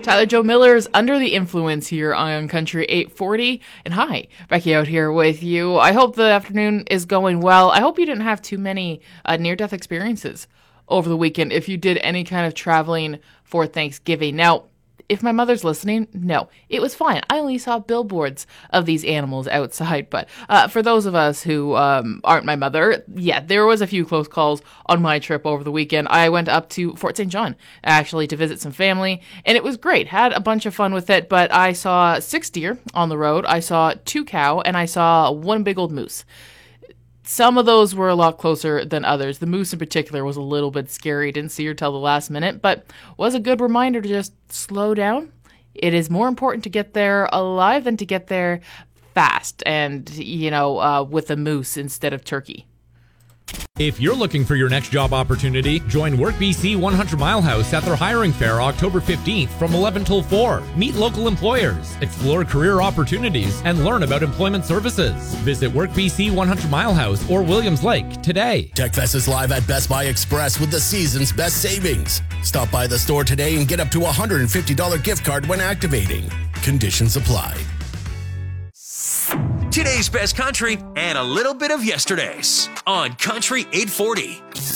Tyler Joe Miller is under the influence here on Country 840. And hi, Becky out here with you. I hope the afternoon is going well. I hope you didn't have too many near-death experiences over the weekend if you did any kind of traveling for Thanksgiving. Now, if my mother's listening, no, it was fine. I only saw billboards of these animals outside. But for those of us who aren't my mother, yeah, there was a few close calls on my trip over the weekend. I went up to Fort St. John, actually, to visit some family, and it was great. Had a bunch of fun with it, but I saw 6 deer on the road. I saw 2 cow, and I saw 1 big old moose. Some of those were a lot closer than others. The moose in particular was a little bit scary. Didn't see her till the last minute, but was a good reminder to just slow down. It is more important to get there alive than to get there fast and, with a moose instead of turkey. If you're looking for your next job opportunity, join WorkBC 100 Mile House at their hiring fair October 15th from 11 till 4. Meet local employers, explore career opportunities, and learn about employment services. Visit WorkBC 100 Mile House or Williams Lake today. TechFest is live at Best Buy Express with the season's best savings. Stop by the store today and get up to a $150 gift card when activating. Conditions apply. Today's best country and a little bit of yesterday's on Country 840.